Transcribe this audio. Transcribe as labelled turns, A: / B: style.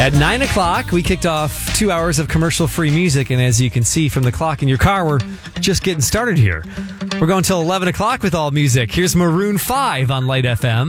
A: At 9 o'clock, we kicked off 2 hours of commercial-free music, and as you can see from the clock in your car, we're just getting started here. We're going till 11 o'clock with all music. Here's Maroon 5 on Light FM.